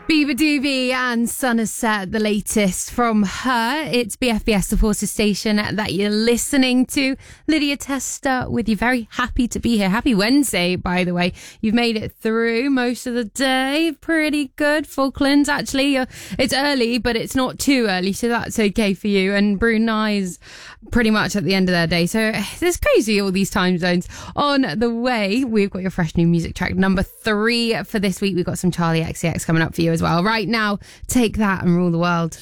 Beaver Doobie and Somerset, the latest from her. It's BFBS, the Forces station that you're listening to. Lydia Tester with you. Very happy to be here. Happy Wednesday, by the way. You've made it through most of the day. Pretty good. Falklands, actually. It's early, but it's not too early, so that's okay for you. And Brunei's pretty much at the end of their day. So it's crazy, all these time zones. On the way, we've got your fresh new music track, number 3 for this week. We've got some Charlie XCX coming up for you as well. Right now, take that and rule the world.